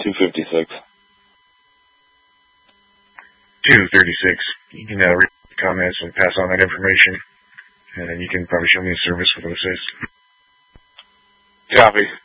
256. 236. You can read the comments and pass on that information, and you can probably show me a service with OSIS. Copy.